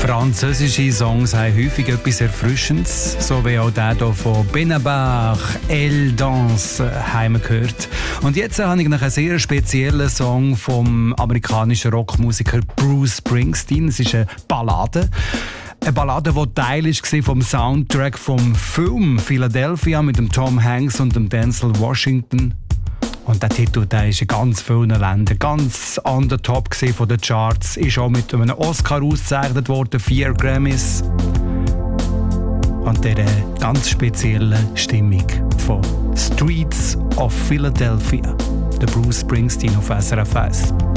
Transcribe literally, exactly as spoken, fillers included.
Französische Songs haben häufig etwas Erfrischendes, so wie auch der hier von Benabar, Elle Danse, haben wir gehört. Und jetzt habe ich noch einen sehr speziellen Song vom amerikanischen Rockmusiker Bruce Springsteen. Es ist eine Ballade. Eine Ballade, die Teil war vom Soundtrack vom Film Philadelphia mit dem Tom Hanks und dem Denzel Washington. Und der Titel, der ist in ganz vielen Ländern ganz on the top von den Charts. Ist auch mit einem Oscar ausgezeichnet worden, vier Grammys. Und dieser ganz speziellen Stimmung von Streets of Philadelphia. Der Bruce Springsteen auf S R F eins.